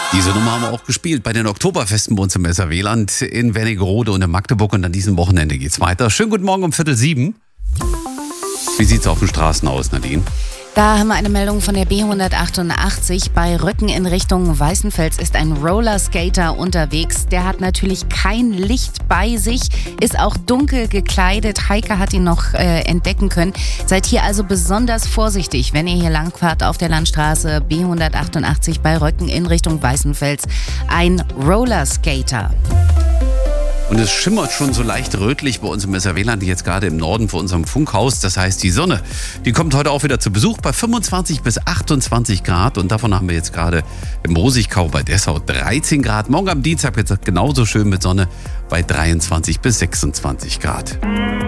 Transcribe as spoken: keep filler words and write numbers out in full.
Diese Nummer haben wir auch gespielt bei den Oktoberfesten bei uns im S R W-Land in Wernigerode und in Magdeburg. Und an diesem Wochenende geht's weiter. Schönen guten Morgen um Viertel sieben. Wie sieht's auf den Straßen aus, Nadine? Da haben wir eine Meldung von der B hundertachtundachtzig. Bei Röcken in Richtung Weißenfels ist ein Rollerskater unterwegs. Der hat natürlich kein Licht bei sich, ist auch dunkel gekleidet. Heike hat ihn noch äh, entdecken können. Seid hier also besonders vorsichtig, wenn ihr hier langfahrt auf der Landstraße B hundertachtundachtzig bei Röcken in Richtung Weißenfels. Ein Rollerskater. Und es schimmert schon so leicht rötlich bei uns im S R W-Land, jetzt gerade im Norden vor unserem Funkhaus. Das heißt, die Sonne, die kommt heute auch wieder zu Besuch bei fünfundzwanzig bis achtundzwanzig Grad. Und davon haben wir jetzt gerade im Rosigkau bei Dessau dreizehn Grad. Morgen am Dienstag wird es genauso schön mit Sonne bei dreiundzwanzig bis sechsundzwanzig Grad.